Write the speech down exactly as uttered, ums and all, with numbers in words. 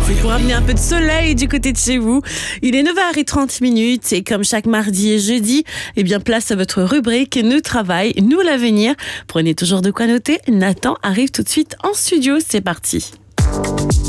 C'est pour amener un peu de soleil du côté de chez vous. Il est neuf heures trente et comme chaque mardi et jeudi, eh bien place à votre rubrique Nous travail, nous l'avenir. Prenez toujours de quoi noter. Nathan arrive tout de suite en studio. C'est parti.